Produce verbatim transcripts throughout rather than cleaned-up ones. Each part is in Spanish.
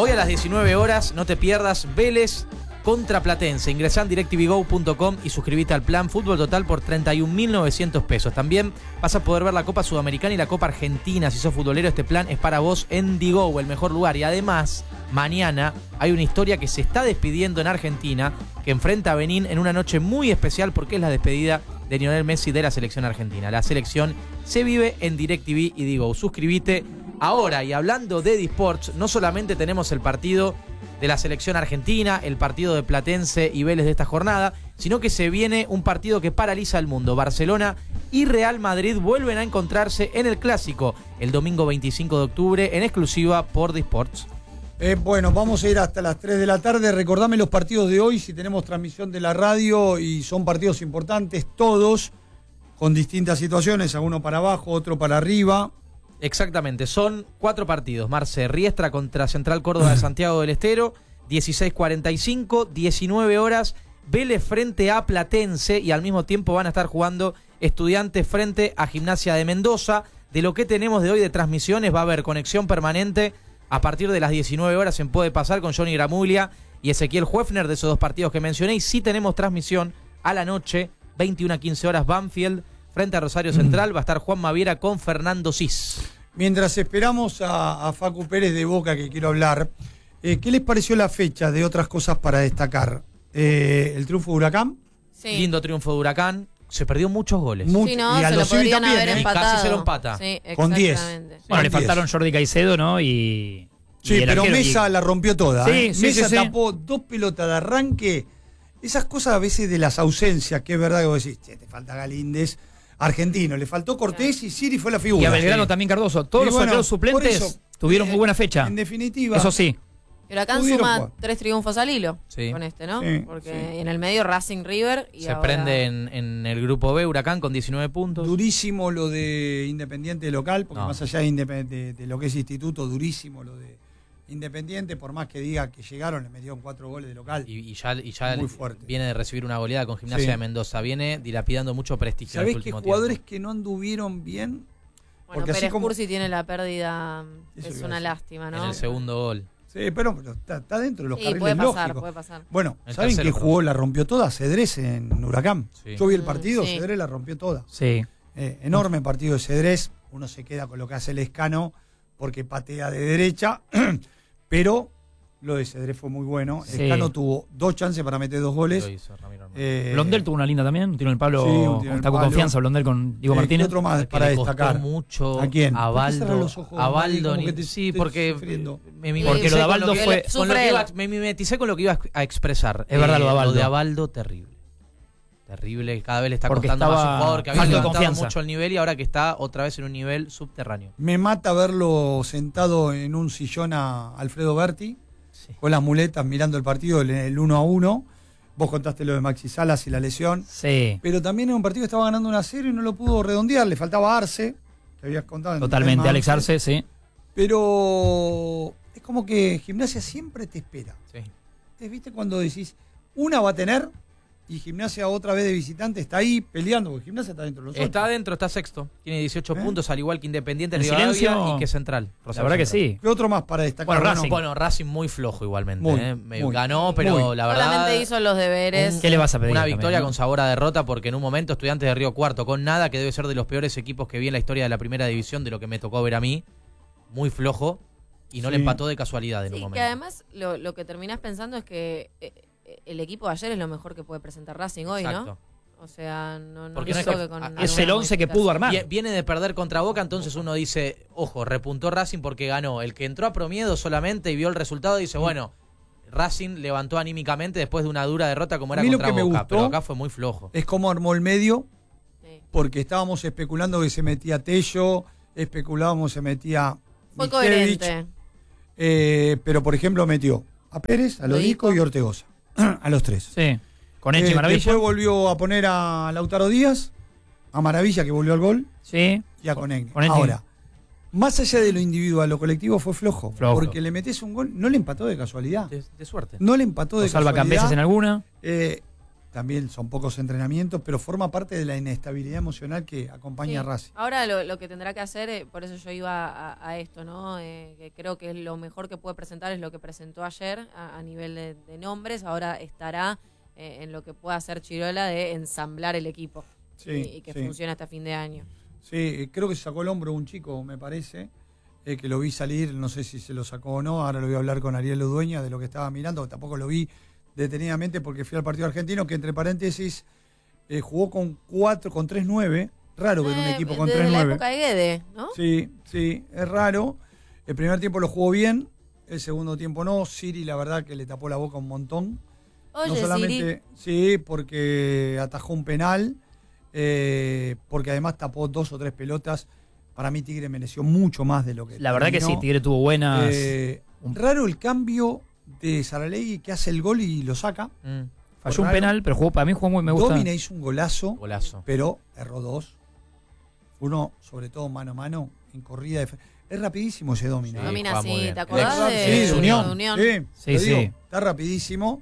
Hoy a las diecinueve horas, no te pierdas, Vélez contra Platense. Ingresá en directv go punto com y suscribite al plan Fútbol Total por treinta y un mil novecientos pesos. También vas a poder ver la Copa Sudamericana y la Copa Argentina. Si sos futbolero, este plan es para vos en Digo, el mejor lugar. Y además, mañana hay una historia que se está despidiendo en Argentina, que enfrenta a Benín en una noche muy especial porque es la despedida de Lionel Messi de la selección argentina. La selección se vive en DirecTV y Digo. Suscríbete ahora. Y hablando de eSports, no solamente tenemos el partido de la selección argentina, el partido de Platense y Vélez de esta jornada, sino que se viene un partido que paraliza el mundo. Barcelona y Real Madrid vuelven a encontrarse en el Clásico el domingo veinticinco de octubre en exclusiva por eSports. Eh, bueno, vamos a ir hasta las tres de la tarde. Recordame los partidos de hoy, si tenemos transmisión de la radio, y son partidos importantes, todos, con distintas situaciones, alguno para abajo, otro para arriba. Exactamente, son cuatro partidos. Marce, Riestra contra Central Córdoba de Santiago del Estero, dieciséis cuarenta y cinco, diecinueve horas, Vélez frente a Platense, y al mismo tiempo van a estar jugando Estudiantes frente a Gimnasia de Mendoza. De lo que tenemos de hoy de transmisiones, va a haber conexión permanente a partir de las diecinueve horas en Puede Pasar con Johnny Gramuglia y Ezequiel Huefner de esos dos partidos que mencioné, y sí tenemos transmisión a la noche, veintiuna a quince horas, Banfield frente a Rosario Central, va a estar Juan Maviera con Fernando Cis. Mientras esperamos a, a Facu Pérez de Boca, que quiero hablar, eh, ¿qué les pareció la fecha de otras cosas para destacar? Eh, ¿El triunfo de Huracán? Sí. Lindo triunfo de Huracán. Se perdió muchos goles. Mucho. Sí, no, y a se los lo podrían también, haber ¿eh? empatado. Y casi se lo empata. Sí, con diez. exactamente. Bueno, le diez. faltaron Jordi Caicedo, ¿no? Y, Sí, y el pero arquero, Mesa y... la rompió toda. Sí, ¿eh? sí, Mesa sí, sí. tapó dos pelotas de arranque. Esas cosas a veces de las ausencias, que es verdad que vos decís, che, te falta Galíndez, argentino, le faltó Cortés y Siri fue la figura. Y a Belgrano Sí. también Cardoso. Todos Y los bueno, arqueros suplentes por eso, tuvieron eh, muy buena fecha. En definitiva. Eso sí. Huracán Pudieron suma jugar. tres triunfos al hilo Sí. con este, ¿no? Sí, Porque sí. en el medio Racing River y Se ahora... prende en, en el grupo B, Huracán con diecinueve puntos. Durísimo lo de Independiente local, porque No. más allá de, Independ- de, de lo que es instituto, durísimo lo de Independiente, por más que diga que llegaron, le metieron cuatro goles de local. Y, y ya, y ya Muy fuerte. viene de recibir una goleada con Gimnasia Sí. de Mendoza. Viene dilapidando mucho prestigio en ¿Sabés el qué último jugadores tiempo. que no anduvieron bien? Bueno, Porque así Pérez como- Cursi tiene la pérdida, Eso es iba a una decir. lástima, ¿no? En el segundo gol. Sí, pero, pero está, está dentro de los Sí, carriles puede pasar, lógicos. puede pasar. Bueno, El ¿saben tercero, qué jugó? perdón. La rompió toda Cedrés en Huracán. Sí. Yo vi el Mm, partido, sí. Cedrés la rompió toda. Sí. Eh, enorme partido de Cedrés. Uno se queda con lo que hace el Escano porque patea de derecha, pero lo de Cedrés fue muy bueno. Sí. Escano tuvo dos chances para meter dos goles. Lo hizo Ramiro Armando. Eh, Blondel tuvo una linda también. Un tiro en el palo. Sí, un tiro en el Está con palo. confianza Blondel con Diego eh, Martínez. y otro más Al que para le costó destacar. mucho ¿A quién? A ¿Por qué cerrás Baldo. los ojos, A Mari? Baldo. Como ni- que te sí, estoy porque sufriendo. me Porque mimeticé lo de con Baldo que- fue- con lo que Sufre iba- él. me mimeticé con lo que iba a expresar. Es verdad, lo de Abaldo. Lo de Abaldo, terrible. Terrible, cada vez le está Porque costando más estaba un jugador que había falto de levantado confianza. mucho el nivel y ahora que está otra vez en un nivel subterráneo. Me mata verlo sentado en un sillón a Alfredo Berti, Sí. con las muletas mirando el partido, el, el uno a uno. Vos contaste lo de Maxi Salas y la lesión. Sí. Pero también en un partido que estaba ganando una cero y no lo pudo redondear. Le faltaba Arce, que habías contado. en el Totalmente. tema Alex Arce, sí. Pero es como que Gimnasia siempre te espera. Sí. ¿Te viste cuando decís, una va a tener y Gimnasia otra vez de visitante está ahí peleando? Porque Gimnasia está dentro de los Está ocho. adentro, está sexto. Tiene dieciocho ¿Eh? puntos, al igual que Independiente, ¿En Rivadavia silencio? y que Central. La Rosario verdad que Central. sí. ¿Qué otro más para destacar? Bueno, Racing. Bueno, Racing muy flojo igualmente. Muy, ¿eh? Me muy, ganó, pero muy. la verdad... Solamente hizo los deberes. un- ¿Qué le vas a pedir Una también, victoria no? con sabor a derrota, porque en un momento Estudiantes de Río Cuarto con nada, que debe ser de los peores equipos que vi en la historia de la primera división, de lo que me tocó ver a mí, muy flojo, y no Sí. le empató de casualidad en Sí, un momento. que además lo, lo que terminás pensando es que eh, eh, el equipo de ayer es lo mejor que puede presentar Racing hoy, Exacto. ¿no? O sea, no, no Porque no es creo que- que con es alguna Es el once que pudo armar. Vie- Viene de perder contra Boca, entonces uno dice, ojo, repuntó Racing porque ganó. El que entró a promiedo solamente y vio el resultado dice, bueno, Racing levantó anímicamente después de una dura derrota como A era mí lo contra que me Boca, gustó- pero acá fue muy flojo. Es como armó el medio, Sí. porque estábamos especulando que se metía Tello, especulábamos se metía Fue Michevich, coherente. eh, pero por ejemplo metió a Pérez, a Lodico Lodico. y Ortegoza, a los tres. Sí. Con Echi Eh, Maravilla. Después volvió a poner a Lautaro Díaz, a Maravilla que volvió al gol Sí. y a Conegni. Con Echi. Ahora, más allá de lo individual, lo colectivo fue flojo, Flojo. porque le metés un gol, no le empató de casualidad. De, de suerte. No le empató de Lo salva casualidad. Cambeses en alguna. Eh, también son pocos entrenamientos, pero forma parte de la inestabilidad emocional que acompaña Sí. a Racing. Ahora lo, lo que tendrá que hacer, eh, por eso yo iba a, a esto, ¿no? Eh, que creo que lo mejor que puede presentar es lo que presentó ayer a, a nivel de, de nombres. Ahora estará eh, en lo que pueda hacer Chirola de ensamblar el equipo Sí, y, y que sí. funcione hasta fin de año. Sí, creo que se sacó el hombro un chico, me parece, eh, que lo vi salir, no sé si se lo sacó o no, ahora lo voy a hablar con Ariel Ludueña de lo que estaba mirando, tampoco lo vi detenidamente porque fui al partido argentino, que entre paréntesis eh, jugó con cuatro, con tres nueve, raro ver un Eh, equipo con desde tres la nueve. época de Guede, ¿no? Sí, sí, es raro. El primer tiempo lo jugó bien, el segundo tiempo no. Siri, la verdad, que le tapó la boca un montón. Oye, no solamente, Siri. sí, porque atajó un penal, eh, porque además tapó dos o tres pelotas. Para mí Tigre mereció mucho más de lo que La verdad que terminó. sí, Tigre tuvo buenas. Eh, un- raro el cambio de Saralegui, que hace el gol y lo saca. Mm, Falló un raro. penal, pero jugó, para mí jugó muy, me gusta. Domina hizo un golazo, golazo. pero erró dos. Uno, sobre todo mano a mano, en corrida. De... Es rapidísimo ese Domina. Sí, ¿eh? Domina, juega muy sí, bien. ¿te acordás El de, Sí, de de Unión. Unión? Sí, Sí, lo digo, sí. está rapidísimo.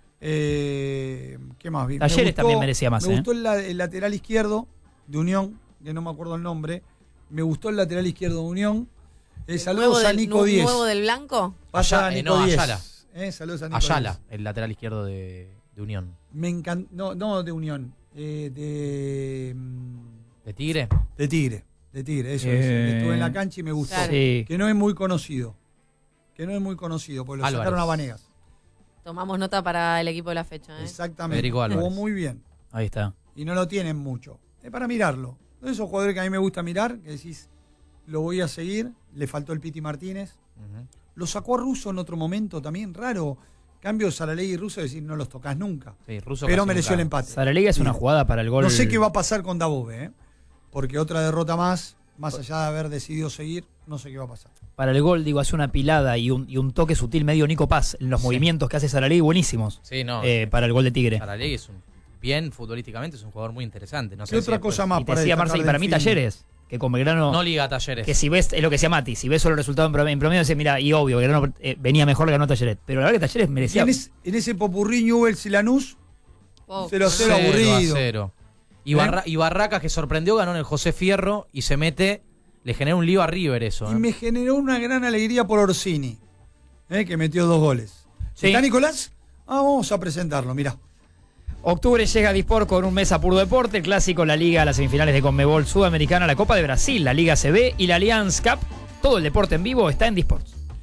Eh, ¿Qué más? Vi? Me Talleres gustó- también merecía más, Me ¿eh? gustó el, la- el lateral izquierdo de Unión, que no me acuerdo el nombre. Me gustó el lateral izquierdo de Unión. Eh, ¿El saludos nuevo a del- Nico nu- Díez. ¿Nuevo del Blanco? Pasa a Ayala, eh, Nico no, Díez. Ayala. Eh, saludos a Nico Ayala, Díez. el lateral izquierdo de, de Unión. Me encantó. No, no de Unión. eh, de, mm, ¿De Tigre? de Tigre. De Tigre, eso Eh, es. Estuve en la cancha y me gustó. Claro. Sí. Que no es muy conocido. Que no es muy conocido, porque lo Álvarez. sacaron a Vanegas. Tomamos nota para el equipo de la fecha, ¿eh? Exactamente. Federico Álvarez. Jugó muy bien. Ahí está. Y no lo tienen mucho. Es para mirarlo. De esos jugadores que a mí me gusta mirar, que decís, lo voy a seguir. Le faltó el Piti Martínez. Ujú. Lo sacó a Russo en otro momento también, raro. Cambio Saralegui y Russo, decir, no los tocas nunca. Sí, Russo Pero casi mereció nunca. el empate. Saralegui es una Sí. jugada para el gol. No sé qué va a pasar con Dabove, ¿eh? Porque otra derrota más, más allá de haber decidido seguir, no sé qué va a pasar. Para el gol, digo, hace una pilada y un, y un toque sutil medio Nico Paz en los Sí. movimientos que hace Saralegui, buenísimos. Sí, no. eh, para el gol de Tigre. Saralegui es un bien futbolísticamente, es un jugador muy interesante. No sé ¿Qué si otra después- cosa más Y te para decía destacar Marcel, y del para mí fin? Talleres, que con Belgrano, No liga a Talleres. que si ves, es lo que decía Mati, si ves solo el resultado en promedio, en promedio dices, mira, y obvio, Belgrano eh, venía mejor, le ganó a Talleres. Pero la verdad que Talleres Y merecía. en, es- en ese popurrí Newell's y Lanús, Oh, cero a cero Cero aburrido. a cero. Y, ¿Eh? Barra- y Barracas, que sorprendió, ganó en el José Fierro y se mete, le genera un lío a River eso. Y ¿eh? me generó una gran alegría por Orsini, ¿eh? Que metió dos goles. Sí. ¿Está Nicolás? Ah, vamos a presentarlo, mirá. Octubre llega a Disport con un mes a puro deporte, el clásico, la Liga, las semifinales de Conmebol Sudamericana, la Copa de Brasil, la Liga C B y la Allianz Cup. Todo el deporte en vivo está en Disport.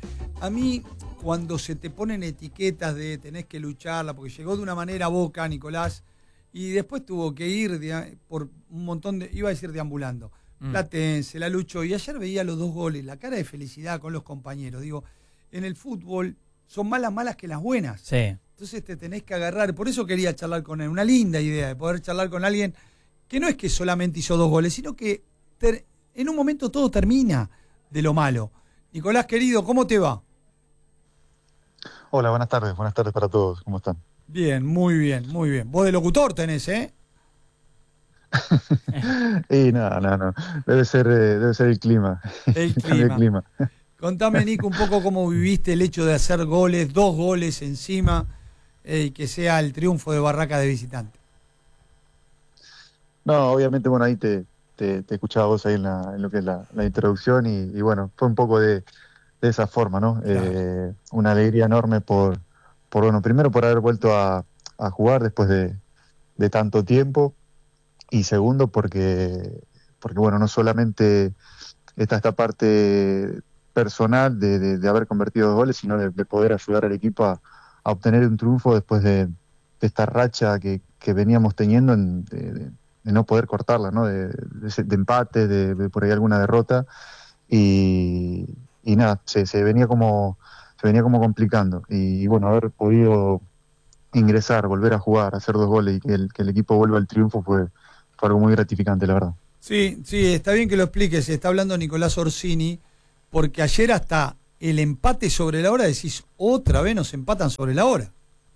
A mí, cuando se te ponen etiquetas de tenés que lucharla, porque llegó de una manera a Boca, Nicolás, y después tuvo que ir de- por un montón de, iba a decir deambulando, Mm. Platense, la luchó, y ayer veía los dos goles, la cara de felicidad con los compañeros. Digo, en el fútbol son más las malas que las buenas. Sí. Entonces te tenés que agarrar, por eso quería charlar con él, una linda idea de poder charlar con alguien que no es que solamente hizo dos goles, sino que ter- en un momento todo termina de lo malo. Nicolás, querido, ¿cómo te va? Hola, buenas tardes, buenas tardes para todos, ¿cómo están? Bien, muy bien, muy bien. Vos de locutor tenés, ¿eh? Y nada, no, no, debe ser, eh, debe ser el clima. El Cambio de clima. clima. Contame, Nico, un poco cómo viviste el hecho de hacer goles, dos goles encima, eh, y que sea el triunfo de Barraca de visitante. No, obviamente, bueno, ahí te, te, te escuchaba vos ahí en, la, en lo que es la, la introducción y, y bueno, fue un poco de, de esa forma, ¿no? Claro. Eh, una alegría enorme por, por, bueno, primero por haber vuelto a, a jugar después de, de tanto tiempo y segundo porque, porque bueno, no solamente está esta parte personal de, de, de haber convertido dos goles, sino de, de poder ayudar al equipo a, a obtener un triunfo después de, de esta racha que, que veníamos teniendo en, de, de, de no poder cortarla, ¿no? De, de, ese- de empate, de, de por ahí alguna derrota y, y nada, se, se venía como se venía como complicando y, y bueno, haber podido ingresar, volver a jugar, hacer dos goles y que el, que el equipo vuelva al triunfo fue, fue algo muy gratificante, la verdad. Sí, sí, está bien que lo expliques. Está hablando Nicolás Orsini, porque ayer hasta el empate sobre la hora decís, otra vez nos empatan sobre la hora.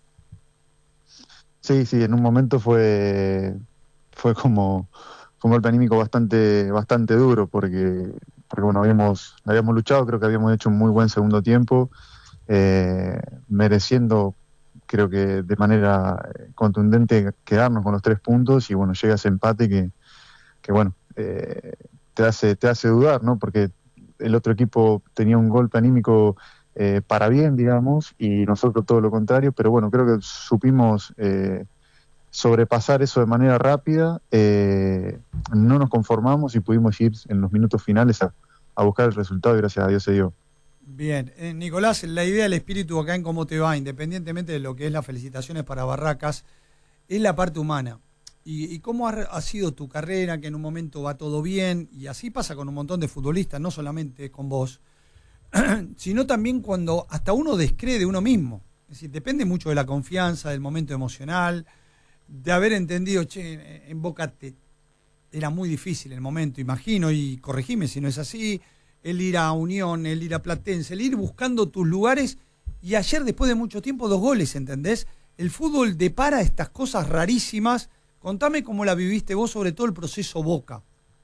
Sí, sí, en un momento fue fue como, como el anímico bastante bastante duro porque porque bueno, habíamos habíamos luchado, creo que habíamos hecho un muy buen segundo tiempo, eh, mereciendo creo que de manera contundente quedarnos con los tres puntos y bueno, llega ese empate que, que bueno, eh, te hace, te hace dudar, ¿no? Porque el otro equipo tenía un golpe anímico eh, para bien, digamos, y nosotros todo lo contrario, pero bueno, creo que supimos eh, sobrepasar eso de manera rápida, eh, no nos conformamos y pudimos ir en los minutos finales a, a buscar el resultado y gracias a Dios se dio. Bien, eh, Nicolás, la idea del espíritu acá en Cómo Te Va, independientemente de lo que es las felicitaciones para Barracas, es la parte humana. Y, y cómo ha, ha sido tu carrera, que en un momento va todo bien, y así pasa con un montón de futbolistas, no solamente con vos, sino también cuando hasta uno descree de uno mismo. Es decir, depende mucho de la confianza, del momento emocional, de haber entendido, che, en Boca te, era muy difícil el momento, imagino, y corregime si no es así, el ir a Unión, el ir a Platense, el ir buscando tus lugares, y ayer después de mucho tiempo dos goles, ¿entendés? El fútbol depara estas cosas rarísimas. Contame cómo la viviste vos, sobre todo el proceso Boca.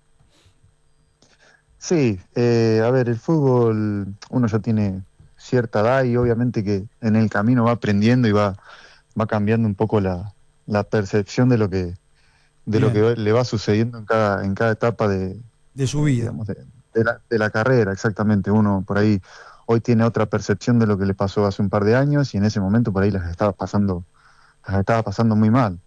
Sí, eh, a ver, el fútbol, uno ya tiene cierta edad y obviamente que en el camino va aprendiendo y va, va cambiando un poco la, la percepción de lo que de lo que le va sucediendo en cada, en cada etapa de, de su vida. Digamos, de, de, la, de la carrera, exactamente. Uno por ahí hoy tiene otra percepción de lo que le pasó hace un par de años y en ese momento por ahí las estaba pasando, las estaba pasando muy mal.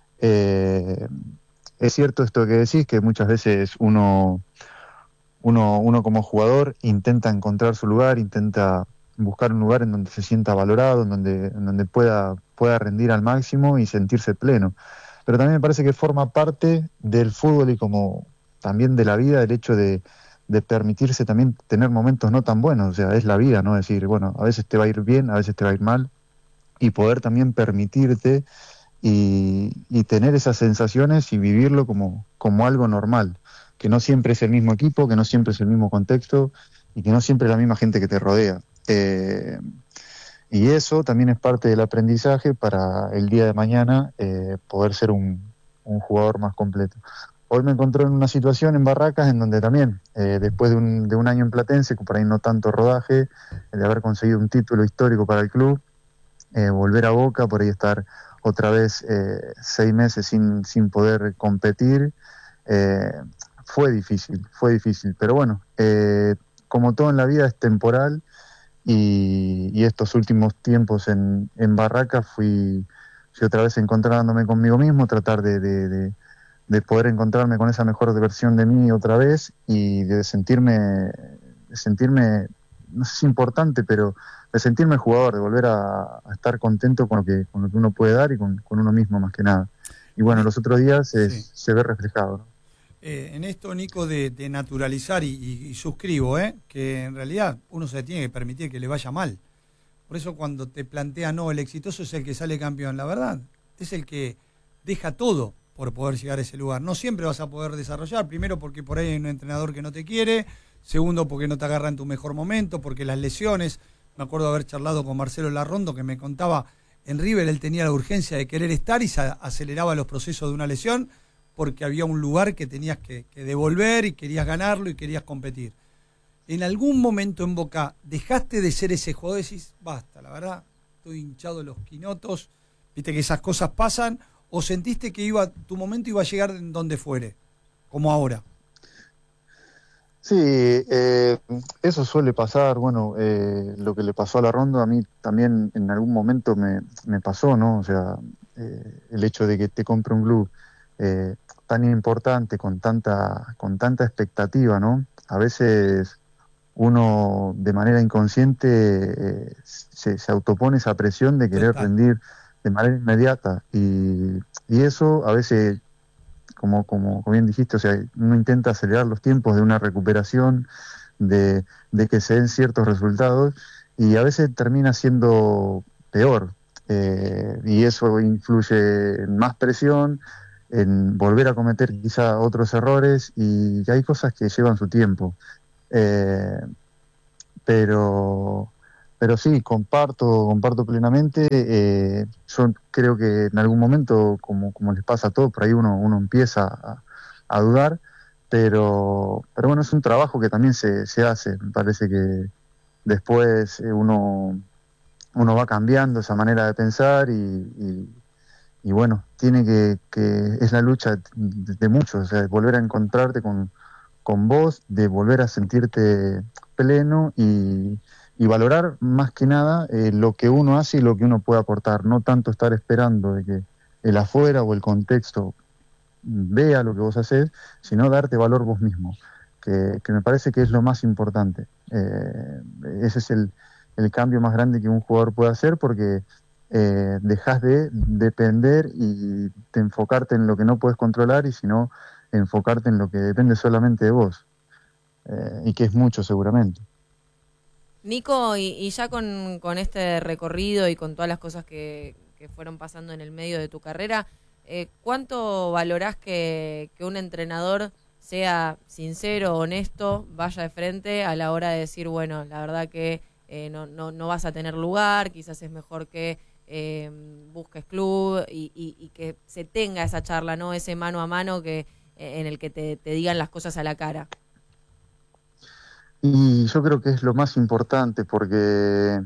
Eh, es cierto esto que decís, que muchas veces uno, uno, uno como jugador intenta encontrar su lugar, intenta buscar un lugar en donde se sienta valorado, en donde, en donde pueda, pueda rendir al máximo y sentirse pleno. Pero también me parece que forma parte del fútbol y como también de la vida el hecho de, de permitirse también tener momentos no tan buenos. O sea, es la vida, ¿no? Es decir, bueno, a veces te va a ir bien, a veces te va a ir mal, y poder también permitirte y, y tener esas sensaciones y vivirlo como, como algo normal, que no siempre es el mismo equipo, que no siempre es el mismo contexto y que no siempre es la misma gente que te rodea. Eh, y eso también es parte del aprendizaje para el día de mañana eh, poder ser un, un jugador más completo. Hoy me encontré en una situación en Barracas en donde también, eh, después de un, de un año en Platense, por ahí no tanto rodaje, de haber conseguido un título histórico para el club, eh, volver a Boca, por ahí estar otra vez eh, seis meses sin, sin poder competir, eh, fue difícil, fue difícil. Pero bueno, eh, como todo en la vida es temporal y, y estos últimos tiempos en, en Barracas fui, fui otra vez encontrándome conmigo mismo, tratar de... de, de de poder encontrarme con esa mejor versión de mí otra vez y de sentirme, de sentirme, no sé si importante, pero de sentirme jugador, de volver a, a estar contento con lo que con lo que uno puede dar y con, con uno mismo más que nada. Y bueno, los otros días es, sí. se ve reflejado, ¿no? Eh, en esto, Nico, de, de naturalizar, y, y, y suscribo, ¿eh? que en realidad uno se tiene que permitir que le vaya mal. Por eso cuando te plantea, no, el exitoso es el que sale campeón, la verdad, es el que deja todo por poder llegar a ese lugar. No siempre vas a poder desarrollar, primero porque por ahí hay un entrenador que no te quiere, segundo porque no te agarra en tu mejor momento, porque las lesiones, me acuerdo haber charlado con Marcelo Larrondo que me contaba, en River él tenía la urgencia de querer estar y se aceleraba los procesos de una lesión porque había un lugar que tenías que, que devolver y querías ganarlo y querías competir. En algún momento en Boca dejaste de ser ese jugador y decís, basta, la verdad, estoy hinchado de los quinotos, viste que esas cosas pasan, ¿o sentiste que iba tu momento iba a llegar en donde fuere, como ahora? Sí, eh, eso suele pasar. Bueno, eh, lo que le pasó a Larrondo a mí también en algún momento me, me pasó, ¿no? O sea, eh, el hecho de que te compre un club eh, tan importante, con tanta, con tanta expectativa, ¿no? A veces uno de manera inconsciente eh, se, se autopone esa presión de querer Total. rendir de manera inmediata y, y eso a veces, como, como, como bien dijiste, o sea, uno intenta acelerar los tiempos de una recuperación, de, de que se den ciertos resultados y a veces termina siendo peor eh, y eso influye en más presión, en volver a cometer quizá otros errores y hay cosas que llevan su tiempo, eh, pero... Pero sí, comparto, comparto plenamente. Eh, yo creo que en algún momento, como, como les pasa a todos, por ahí uno, uno empieza a, a dudar, pero, pero bueno, es un trabajo que también se, se hace. Me parece que después uno, uno va cambiando esa manera de pensar y, y, y bueno, tiene que, que, es la lucha de, de muchos, o sea, de volver a encontrarte con, con vos, de volver a sentirte pleno y, y valorar más que nada eh, lo que uno hace y lo que uno puede aportar, no tanto estar esperando de que el afuera o el contexto vea lo que vos haces, sino darte valor vos mismo, que, que me parece que es lo más importante. Eh, ese es el, el cambio más grande que un jugador puede hacer, porque eh, dejas de depender y de enfocarte en lo que no puedes controlar, y sino enfocarte en lo que depende solamente de vos, eh, y que es mucho seguramente. Nico, y, y ya con, con este recorrido y con todas las cosas que, que fueron pasando en el medio de tu carrera, eh, ¿cuánto valorás que, que un entrenador sea sincero, honesto, vaya de frente a la hora de decir, bueno, la verdad que eh, no, no, no vas a tener lugar, quizás es mejor que eh, busques club y, y, y que se tenga esa charla, ¿no? Ese mano a mano que eh, en el que te, te digan las cosas a la cara? Y yo creo que es lo más importante, porque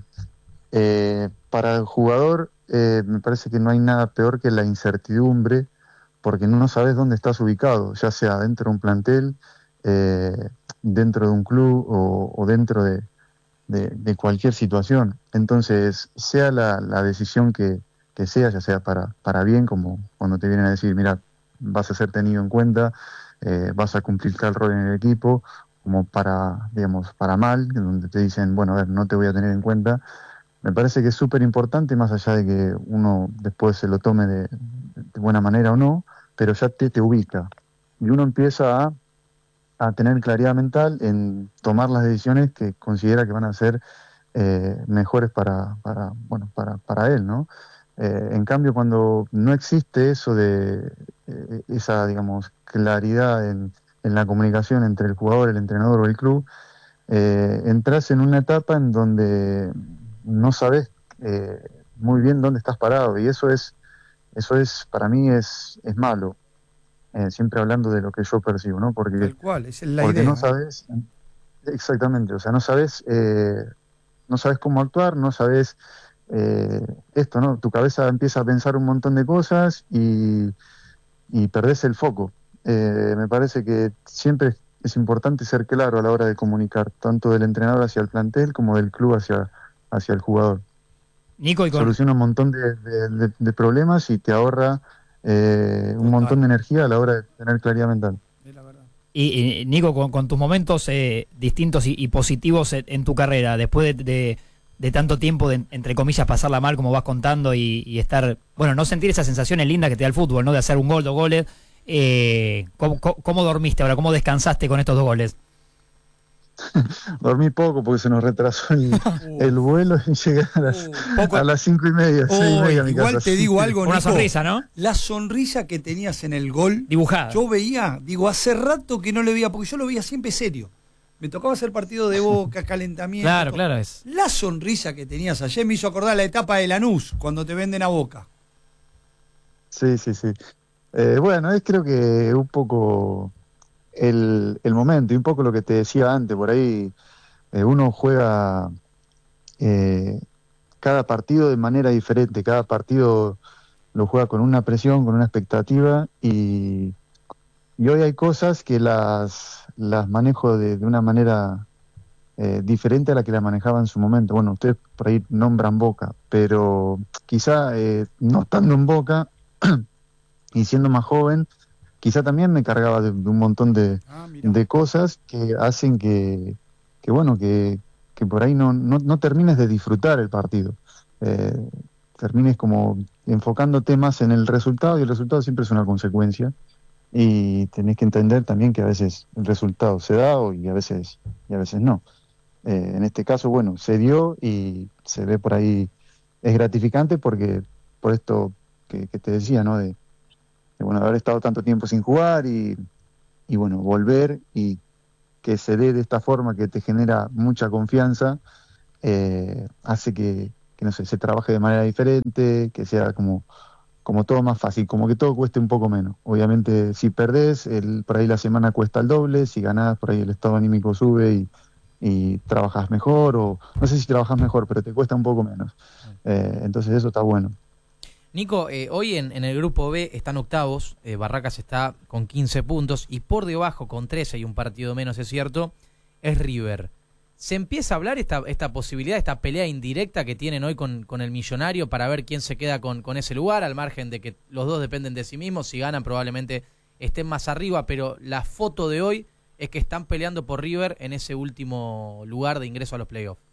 eh, para el jugador eh, me parece que no hay nada peor que la incertidumbre, porque no sabes dónde estás ubicado, ya sea dentro de un plantel, eh, dentro de un club o, o dentro de, de, de cualquier situación. Entonces, sea la, la decisión que, que sea, ya sea para, para bien, como cuando te vienen a decir, mira, vas a ser tenido en cuenta, eh, vas a cumplir tal rol en el equipo, como para, digamos, para mal, donde te dicen, bueno, a ver, no te voy a tener en cuenta. Me parece que es súper importante, más allá de que uno después se lo tome de, de buena manera o no, pero ya te, te ubica. Y uno empieza a, a tener claridad mental en tomar las decisiones que considera que van a ser eh, mejores para, para, bueno, para, para él, ¿no? Eh, en cambio, cuando no existe eso de eh, esa, digamos, claridad en, en la comunicación entre el jugador, el entrenador o el club, eh, entras en una etapa en donde no sabes eh, muy bien dónde estás parado, y eso es, eso es para mí es, es malo, eh, siempre hablando de lo que yo percibo, ¿no? Porque, Tal cual, esa es la porque idea. no sabes, exactamente, o sea, no sabes, eh, no sabes cómo actuar, no sabes eh, esto, ¿no? Tu cabeza empieza a pensar un montón de cosas y, y perdés el foco. Eh, me parece que siempre es importante ser claro a la hora de comunicar, tanto del entrenador hacia el plantel como del club hacia, hacia el jugador. Nico, y con, Soluciona un montón de, de, de, de problemas y te ahorra eh, un montón de energía a la hora de tener claridad mental. y, y Nico, con, con tus momentos eh, distintos y, y positivos en, en tu carrera, después de, de, de tanto tiempo de, entre comillas, pasarla mal, como vas contando, y, y estar, bueno, no sentir esas sensaciones lindas que te da el fútbol, ¿no? De hacer un gol, dos goles. Eh, ¿cómo, cómo, ¿Cómo dormiste ahora? ¿Cómo descansaste con estos dos goles? Dormí poco porque se nos retrasó el, el vuelo y llegué a las, Poco- a las cinco y media, Oh, seis y media a mi igual casa. te digo algo, Una Nico, sonrisa, ¿no? la sonrisa que tenías en el gol, Dibujada. yo veía, digo, hace rato que no le veía, porque yo lo veía siempre serio. Me tocaba hacer partido de Boca, calentamiento. Claro, todo. claro, es. La sonrisa que tenías ayer me hizo acordar la etapa de Lanús, cuando te venden a Boca. Sí, sí, sí. Eh, bueno, es creo que un poco el, el momento y un poco lo que te decía antes, por ahí eh, uno juega eh, cada partido de manera diferente, cada partido lo juega con una presión, con una expectativa, y, y hoy hay cosas que las, las manejo de, de una manera eh, diferente a la que la manejaba en su momento. Bueno, ustedes por ahí nombran Boca, pero quizá eh, no estando en Boca y siendo más joven, quizá también me cargaba de, de un montón de, Ah, mirá. de cosas que hacen que, que bueno, que, que por ahí no, no, no termines de disfrutar el partido. Eh, termines como enfocándote más en el resultado, y el resultado siempre es una consecuencia, y tenés que entender también que a veces el resultado se da o- y a veces, y a veces no. Eh, en este caso, bueno, se dio y se ve por ahí, es gratificante porque por esto que, que te decía, ¿no? De, de, bueno, haber estado tanto tiempo sin jugar y, y bueno, volver y que se dé de esta forma que te genera mucha confianza, eh, hace que, que, no sé, se trabaje de manera diferente, que sea como, como todo más fácil, como que todo cueste un poco menos. Obviamente, si perdés, el, por ahí la semana cuesta el doble; si ganás, por ahí el estado anímico sube y, y trabajas mejor, o no sé si trabajas mejor, pero te cuesta un poco menos. Eh, entonces eso está bueno. Nico, eh, hoy en, en el grupo B están octavos, eh, Barracas está con quince puntos y por debajo con trece y un partido menos, es cierto, es River. ¿Se empieza a hablar esta, esta posibilidad, esta pelea indirecta que tienen hoy con, con el Millonario para ver quién se queda con, con ese lugar, al margen de que los dos dependen de sí mismos? Si ganan probablemente estén más arriba, pero la foto de hoy es que están peleando por River en ese último lugar de ingreso a los playoffs.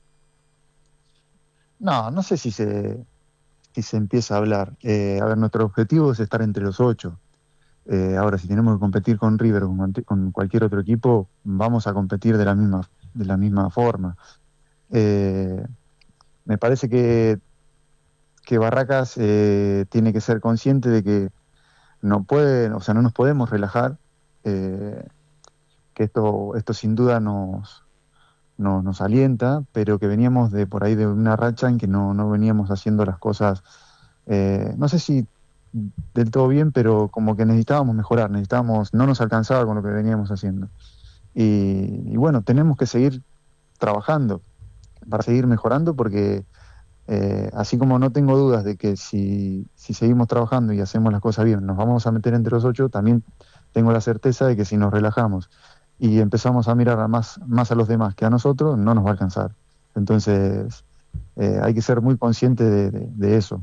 No, no sé si se, si se empieza a hablar. Eh, a ver, nuestro objetivo es estar entre los ocho. Eh, ahora, si tenemos que competir con River o con, con cualquier otro equipo, vamos a competir de la misma, de la misma forma. Eh, me parece que, que Barracas eh, tiene que ser consciente de que no puede, o sea, no nos podemos relajar, eh, que esto, esto sin duda nos, nos, nos alienta, pero que veníamos de por ahí de una racha en que no, no veníamos haciendo las cosas, eh, no sé si del todo bien, pero como que necesitábamos mejorar, necesitábamos, no nos alcanzaba con lo que veníamos haciendo. Y, y bueno, tenemos que seguir trabajando para seguir mejorando, porque eh, así como no tengo dudas de que si, si seguimos trabajando y hacemos las cosas bien, nos vamos a meter entre los ocho, también tengo la certeza de que si nos relajamos y empezamos a mirar a más, más a los demás que a nosotros, no nos va a alcanzar. Entonces, eh, hay que ser muy consciente de, de, de eso.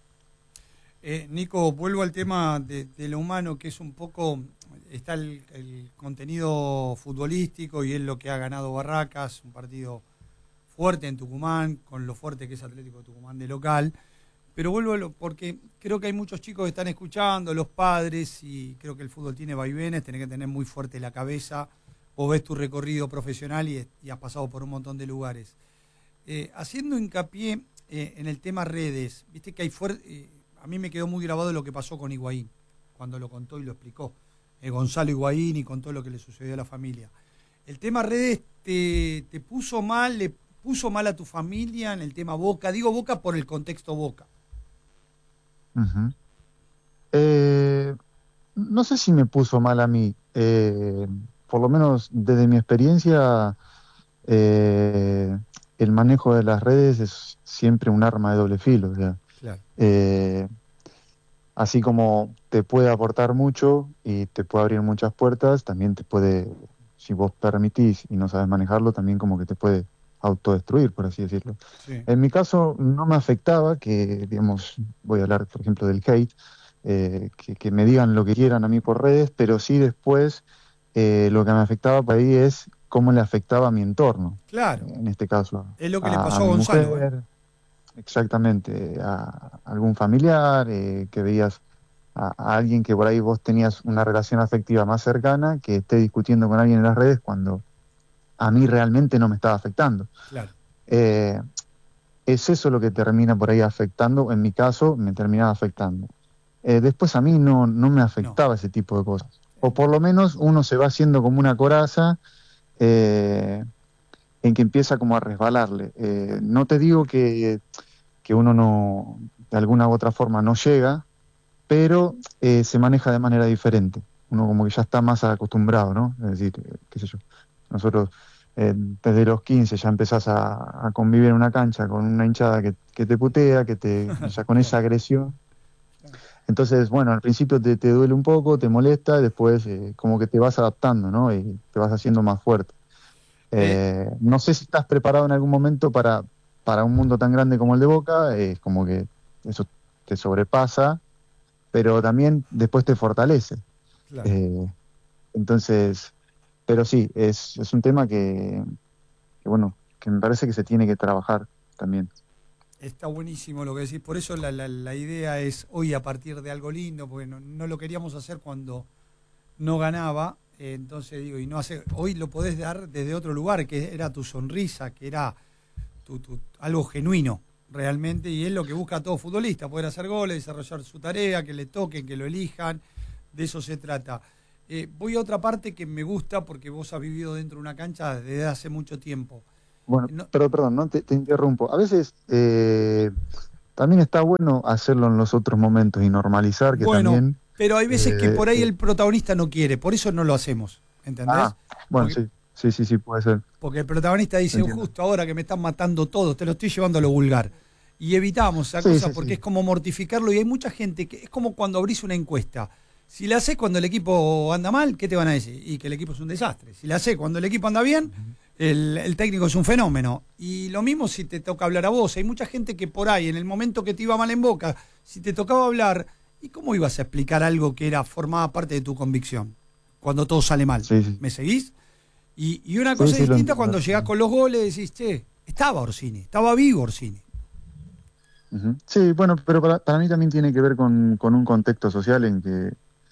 Eh, Nico, vuelvo al tema de, de lo humano, que es un poco, está el, el contenido futbolístico y es lo que ha ganado Barracas, un partido fuerte en Tucumán, con lo fuerte que es Atlético de Tucumán de local. Pero vuelvo a lo, porque creo que hay muchos chicos que están escuchando, los padres, y creo que el fútbol tiene vaivenes, tenés que tener muy fuerte la cabeza. Vos ves tu recorrido profesional y, y has pasado por un montón de lugares. Eh, haciendo hincapié eh, en el tema redes, viste que hay fuerte... Eh, a mí me quedó muy grabado lo que pasó con Higuaín, cuando lo contó y lo explicó. Eh, Gonzalo Higuaín, y contó lo que le sucedió a la familia. El tema redes te, te puso mal, le puso mal a tu familia en el tema Boca. Digo Boca por el contexto Boca. Uh-huh. Eh, no sé si me puso mal a mí. Eh, por lo menos desde mi experiencia, eh, el manejo de las redes es siempre un arma de doble filo. O sea, claro. eh, así como te puede aportar mucho y te puede abrir muchas puertas, también te puede, si vos permitís y no sabes manejarlo, también como que te puede autodestruir, por así decirlo. Sí. En mi caso no me afectaba que, digamos, voy a hablar por ejemplo del hate, eh, que, que me digan lo que quieran a mí por redes, pero sí después eh, lo que me afectaba por ahí es cómo le afectaba a mi entorno. Claro. En este caso. Es lo que a, le pasó a, a Gonzalo. Mujer, ¿eh? Exactamente, a algún familiar, eh, que veías a, a alguien que por ahí vos tenías una relación afectiva más cercana, que esté discutiendo con alguien en las redes cuando a mí realmente no me estaba afectando. Claro. Eh, es eso lo que termina por ahí afectando, en mi caso me terminaba afectando. Eh, después a mí no, no me afectaba no. ese tipo de cosas. O por lo menos uno se va haciendo como una coraza, eh, en que empieza como a resbalarle. Eh, no te digo que, que uno no, de alguna u otra forma no llega, pero eh, se maneja de manera diferente. Uno como que ya está más acostumbrado, ¿no? Es decir, eh, qué sé yo, nosotros eh, desde los quince ya empezás a, a convivir en una cancha con una hinchada que, que te putea, que te, ya con esa agresión. Entonces, bueno, al principio te, te duele un poco, te molesta, después eh, como que te vas adaptando, ¿no? Y te vas haciendo más fuerte. Eh, no sé si estás preparado en algún momento para, para un mundo tan grande como el de Boca, es eh, como que eso te sobrepasa, pero también después te fortalece. Claro. Eh, entonces, pero sí, es, es un tema que, que, bueno, que me parece que se tiene que trabajar también. Está buenísimo lo que decís, por eso la, la, la idea es hoy a partir de algo lindo, porque no, no lo queríamos hacer cuando no ganaba. Eh, entonces digo, y no hace, hoy lo podés dar desde otro lugar, que era tu sonrisa, que era tu, tu, algo genuino realmente, y es lo que busca todo futbolista, poder hacer goles, desarrollar su tarea, que le toquen, que lo elijan, de eso se trata. Eh, voy a otra parte que me gusta, porque vos has vivido dentro de una cancha desde hace mucho tiempo. Bueno, no, pero perdón, no te, te interrumpo. A veces eh, también está bueno hacerlo en los otros momentos y normalizar que bueno, también... Pero hay veces eh, que por ahí eh, el protagonista no quiere, por eso no lo hacemos, ¿entendés? Ah, bueno, porque, sí. sí, sí, sí, puede ser. Porque el protagonista dice, Entiendo. justo ahora que me están matando todos, te lo estoy llevando a lo vulgar. Y evitamos esa Sí, cosa sí, porque sí. es como mortificarlo y hay mucha gente que es como cuando abrís una encuesta. Si la haces cuando el equipo anda mal, ¿qué te van a decir? Y que el equipo es un desastre. Si la haces cuando el equipo anda bien, el, el técnico es un fenómeno. Y lo mismo si te toca hablar a vos. Hay mucha gente que por ahí, en el momento que te iba mal en Boca, si te tocaba hablar, ¿y cómo ibas a explicar algo que era formaba parte de tu convicción? Cuando todo sale mal. Sí, sí. ¿Me seguís? Y, y una Sí, cosa sí, lo distinta entiendo. cuando llegás con los goles decís, che, estaba Orsini, estaba vivo Orsini. Ujú. Sí, bueno, pero para, para mí también tiene que ver con, con un contexto social en que,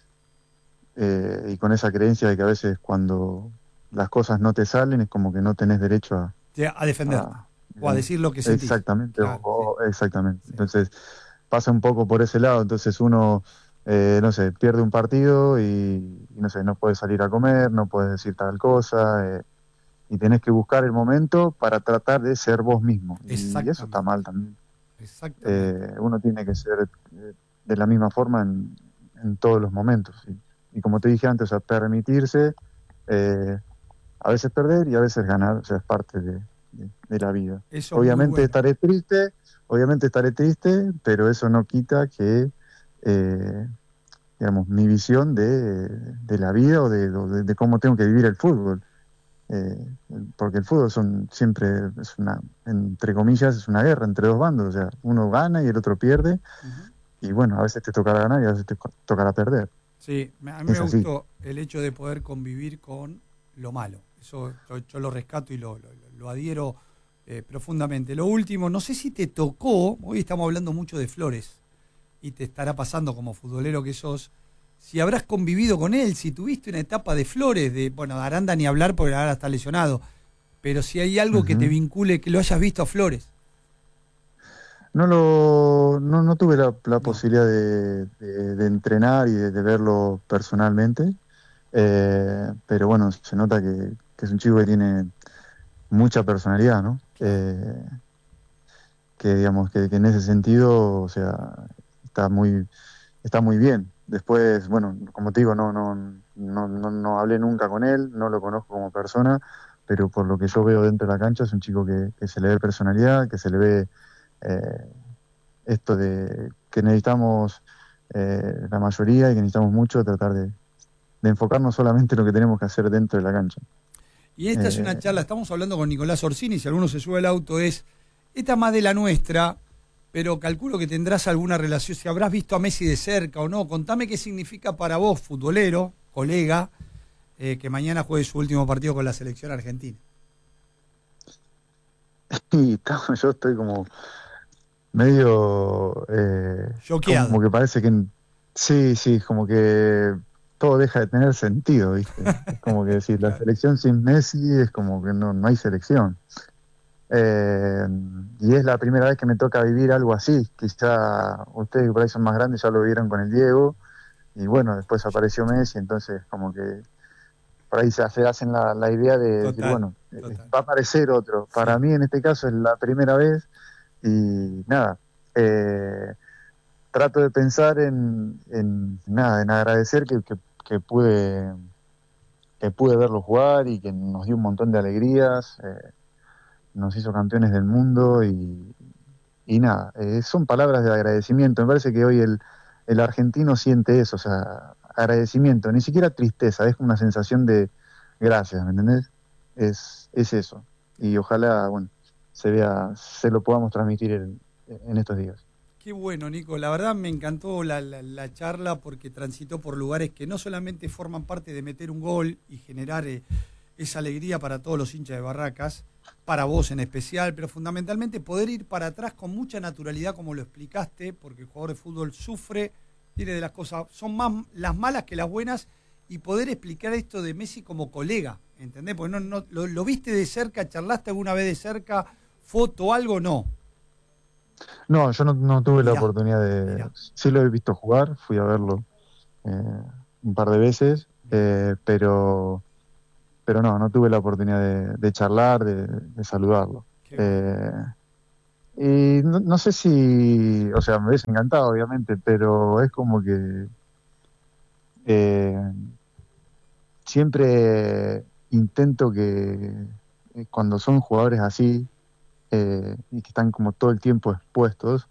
eh, y con esa creencia de que a veces cuando las cosas no te salen es como que no tenés derecho a, Te- A defenderte. a, O a digamos, decir lo que sentís. exactamente, o- Claro, o- exactamente. sí. Entonces pasa un poco por ese lado, entonces uno, eh, no sé, pierde un partido y, y no sé, no puedes salir a comer, no puedes decir tal cosa, eh, y tenés que buscar el momento para tratar de ser vos mismo, y eso está Exactamente. mal también. Exactamente. Eh, uno tiene que ser eh, de la misma forma en, en todos los momentos. Y, y como te dije antes, o sea, permitirse eh, a veces perder y a veces ganar, o sea, es parte de, de- de la vida. Eso es muy Obviamente bueno. estaré triste, obviamente estaré triste, pero eso no quita que, eh, digamos, mi visión de, de la vida o de, o de- de cómo tengo que vivir el fútbol. Eh, porque el fútbol son siempre es una, entre comillas, es una guerra entre dos bandos, o sea, uno gana y el otro pierde, Ujú. y bueno, a veces te tocará ganar y a veces te co- tocará perder. Sí, me- a mí me Es así. gustó el hecho de poder convivir con lo malo. Eso yo, yo lo rescato y lo, lo, lo adhiero eh, profundamente. Lo último, no sé si te tocó, hoy estamos hablando mucho de Flores, y te estará pasando como futbolero que sos, si habrás convivido con él, si tuviste una etapa de Flores, de, bueno, de Aranda ni hablar porque ahora está lesionado, pero si hay algo que te Ujú. vincule, que lo hayas visto a Flores. No lo no, no tuve la, la No. posibilidad de, de- de entrenar y de, de verlo personalmente, eh, pero bueno, se nota que, que es un chico que tiene mucha personalidad, ¿no? Eh, que digamos que, que en ese sentido, o sea, está muy está muy bien. Después, bueno, como te digo, no, no, no, no, no hablé nunca con él, no lo conozco como persona, pero por lo que yo veo dentro de la cancha es un chico que, que se le ve personalidad, que se le ve eh, esto de que necesitamos eh, la mayoría y que necesitamos mucho tratar de, de enfocarnos solamente en lo que tenemos que hacer dentro de la cancha. Y esta es una Eh, charla, estamos hablando con Nicolás Orsini, si alguno se sube al auto es, esta más de la nuestra, pero calculo que tendrás alguna relación, si habrás visto a Messi de cerca o no, contame qué significa para vos, futbolero, colega, eh, que mañana juegue su último partido con la selección argentina. y estamos- yo estoy como medio eh, Choqueado. como que parece que sí, sí, como que todo deja de tener sentido, ¿viste? Es como que decir, la Claro. selección sin Messi es como que no, no hay selección. Eh, y es la primera vez que me toca vivir algo así. Quizá ustedes que por ahí son más grandes ya lo vieron con el Diego, y bueno, después apareció Messi, entonces como que por ahí se hace- hacen la, la idea de decir, Total, bueno, eh, total. va a aparecer otro. Para Sí. mí en este caso es la primera vez y nada, eh, trato de pensar en, en nada, en agradecer que, que, que pude que pude verlo jugar y que nos dio un montón de alegrías, eh, nos hizo campeones del mundo y, y nada, eh, son palabras de agradecimiento. Me parece que hoy el, el argentino siente eso, o sea, agradecimiento, ni siquiera tristeza, es una sensación de gracias, ¿me entendés? Es, es eso. Y ojalá, bueno, se vea, se lo podamos transmitir en, en estos días. Qué bueno, Nico. La verdad me encantó la, la, la charla porque transitó por lugares que no solamente forman parte de meter un gol y generar eh, esa alegría para todos los hinchas de Barracas, para vos en especial, pero fundamentalmente poder ir para atrás con mucha naturalidad, como lo explicaste, porque el jugador de fútbol sufre, tiene de las cosas, son más las malas que las buenas, y poder explicar esto de Messi como colega, ¿entendés? Porque no, no, lo, lo viste de cerca, charlaste alguna vez de cerca, foto, algo, no. No, yo no, no tuve la Mirá, oportunidad de... mirá. Sí lo he visto jugar, fui a verlo eh, un par de veces, eh, pero, pero no, no tuve la oportunidad de, de charlar, de, de saludarlo. Qué bueno. Eh, y no, no sé si, o sea, me hubiese encantado, obviamente, pero es como que eh, siempre intento que eh, cuando son jugadores así eh, y que están como todo el tiempo expuestos,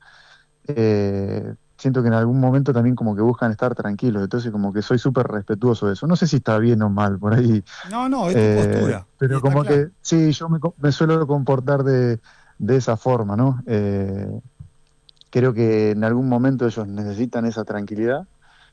eh, siento que en algún momento también como que buscan estar tranquilos, entonces como que soy súper respetuoso de eso. No sé si está bien o mal por ahí. No, no, es tu Eh, postura. Pero Está como claro. que sí, yo me, co- me suelo comportar de, de esa forma, ¿no? Eh, creo que en algún momento ellos necesitan esa tranquilidad.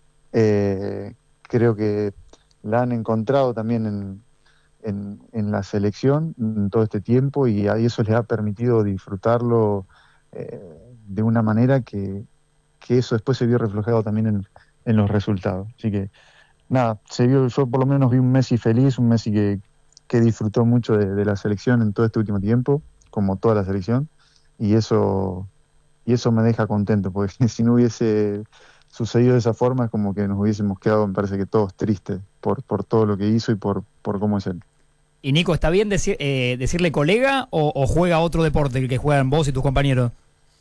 Eh, creo que la han encontrado también en, en, en la selección en todo este tiempo y a eso les ha permitido disfrutarlo eh, de una manera que, que eso después se vio reflejado también en, en los resultados. Así que nada, se vio, yo por lo menos vi un Messi feliz, un Messi que, que disfrutó mucho de, de la selección en todo este último tiempo, como toda la selección, y eso, y eso me deja contento, porque si no hubiese sucedido de esa forma, es como que nos hubiésemos quedado, me parece que todos tristes por, por todo lo que hizo y por, por cómo es él. Y Nico, ¿está bien decir, eh, decirle colega o, o juega otro deporte el que juegan vos y tus compañeros?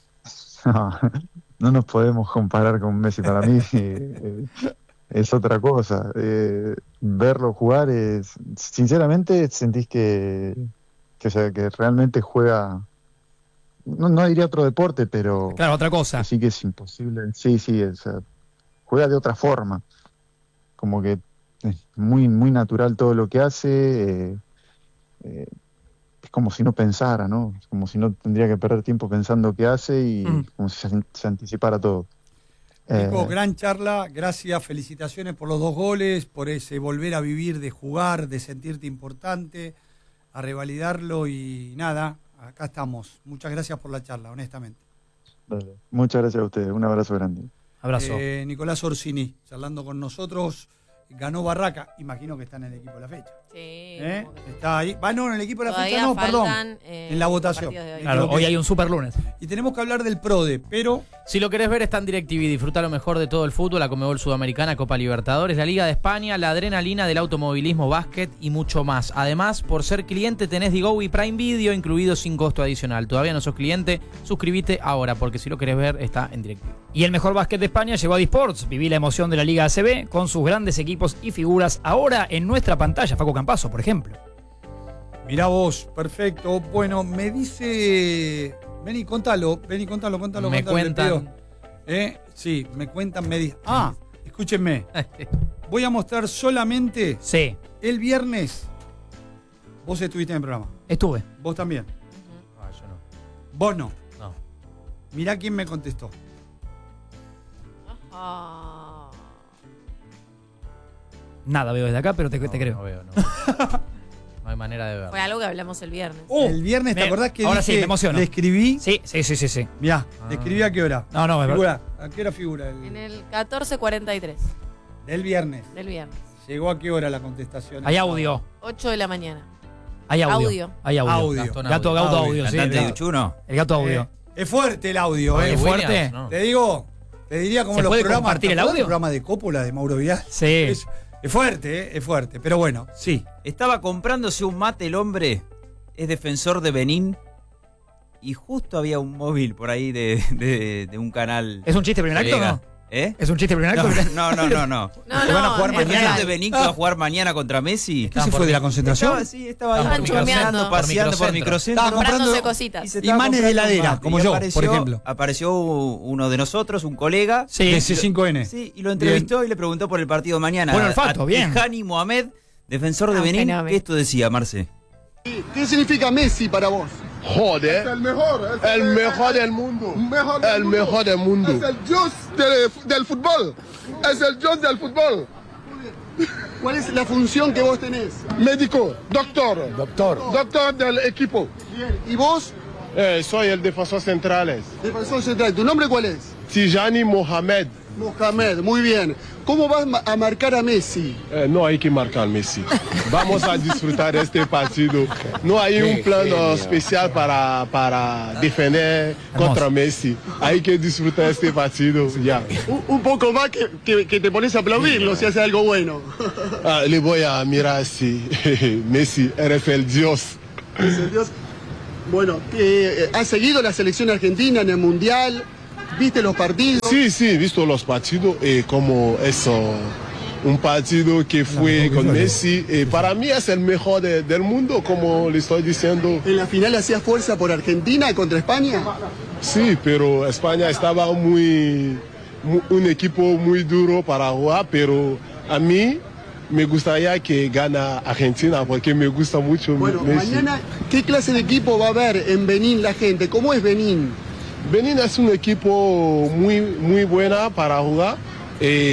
No, no nos podemos comparar con Messi, para mí eh, es otra cosa. Eh, verlo jugar es, sinceramente, sentís que, que, o sea, que realmente juega, no, no diría otro deporte, pero Claro, otra cosa. sí que es imposible. Sí, sí, o sea, juega de otra forma, como que es muy, muy natural todo lo que hace. Eh, eh, es como si no pensara, ¿no? Es como si no tendría que perder tiempo pensando qué hace y Mm. como si se, se anticipara todo. Nico, Eh, gran charla, gracias, felicitaciones por los dos goles, por ese volver a vivir, de jugar, de sentirte importante, a revalidarlo y nada, acá estamos. Muchas gracias por la charla, honestamente. Dale. Muchas gracias a ustedes, un abrazo grande. Abrazo. Eh, Nicolás Orsini, charlando con nosotros, ganó Barraca, imagino que está en el equipo de la fecha. Sí, ¿Eh? como que- Está ahí, va no, en el equipo de la Todavía fecha no, perdón, faltan, eh, en la votación. partidos de hoy. Claro, creo que- hoy hay un super lunes. Y tenemos que hablar del PRODE, pero Si lo querés ver, está en DirecTV. Disfruta lo mejor de todo el fútbol, la Conmebol Sudamericana, Copa Libertadores, la Liga de España, la adrenalina del automovilismo, básquet y mucho más. Además, por ser cliente tenés Digo y Prime Video incluido sin costo adicional. Todavía no sos cliente, suscríbete ahora, porque si lo querés ver, está en DirecTV. Y el mejor básquet de España llegó a Disports. Viví la emoción de la Liga A C B con sus grandes equipos y figuras ahora en nuestra pantalla. Facu Campazo, por ejemplo. mirá vos, perfecto. Bueno, me dice, vení, contalo, vení, contalo, contalo, Me contalo, le cuentan. pido. ¿Eh? Sí, me cuentan, me dicen. Ah, escúchenme, voy a mostrar solamente Sí, el viernes. Vos estuviste en el programa, estuve. vos también. Ah, yo no. Vos no. No. Mirá quién me contestó. Ah. Nada veo desde acá, pero te, te No, creo. No veo, no. veo. No hay manera de verlo. Fue algo que hablamos el viernes. el viernes, ¿te me- acordás que ahora dije, sí, me emociono. le escribí? Sí, sí, sí, sí, sí. Mirá, le escribí a qué hora. No, no, me Figura, ¿a qué hora figura? El, En el catorce cuarenta y tres Del viernes. del viernes. ¿Llegó a qué hora la contestación? Hay audio. ocho de la mañana. Hay audio. Audio. Hay audio. Audio. Gastón Gato, Audio. gato Audio. audio, sí. Cantante El, de Uchuno. el gato audio. Eh, es fuerte el audio, Oye, ¿eh? ¿Es Williams, fuerte? no. Te digo, te diría como ¿Se los puede programas. compartir ¿te el acuerdas audio? del programa de Coppola de Mauro Vidal? Sí. Es, es fuerte, ¿eh? Es fuerte. Pero bueno, sí. Estaba comprándose un mate el hombre, es defensor de Benín, y justo había un móvil por ahí de, de, de un canal. ¿Es un chiste primer acto o colega. no? ¿Eh? ¿Es un chiste primer No, acto? no, no, no, no. No, ¿Que no, van a jugar es mañana? ¿Defensor real. de Benín que va a jugar mañana contra Messi? ¿Qué se fue de la concentración? Estaba, sí, estaba ahí Estaban paseando, chusmeando. paseando por Por microcentro. Estaba Comprándose comprando cositas. Y se estaba imanes de comprando un heladera, mate. como Y yo, apareció- por ejemplo. Apareció uno de nosotros, un colega. Sí. de C cinco N. Sí, y lo entrevistó y le preguntó por el partido de mañana. Buen olfato, a bien. Tijani Mohamed, defensor de Ah, Benín. fenómeno. ¿Qué esto decía, Marce? ¿Qué significa Messi para vos? Joder, El mejor. el mejor del mundo. Mejor del El mundo. mejor del mundo. Es el dios de- del fútbol. Es el dios del fútbol. ¿Cuál es la función que vos tenés? Médico, doctor. Doctor. Doctor del equipo. Bien. ¿Y vos? Eh, soy el defensor central. Defensor central. ¿Tu nombre cuál es? Tijani Mohamed. Mohamed. Muy bien. ¿Cómo vas ma- a marcar a Messi? Eh, no hay que marcar Messi. Vamos a disfrutar este partido. No hay un plano especial para, para defender contra Messi. Hay que disfrutar este partido ya. Un, un poco más que, que- que te pones a aplaudirlo si hace algo bueno. Ah, le voy a mirar si Messi eres el dios. Es el dios. Bueno, eh, ¿has seguido la selección argentina en el Mundial? ¿Viste los partidos? Sí, sí, he visto los partidos y como eso un partido que fue con Messi. Eh, para mí es el mejor de, del mundo, como le estoy diciendo. ¿En la final hacías fuerza por Argentina contra España? Sí, pero España estaba muy, muy un equipo muy duro para jugar, pero a mí me gustaría que gana Argentina porque me gusta mucho Bueno, Messi. mañana, ¿qué clase de equipo va a haber en Benín la gente? ¿Cómo es Benín? Benín es un equipo muy, muy buena para jugar. Eh,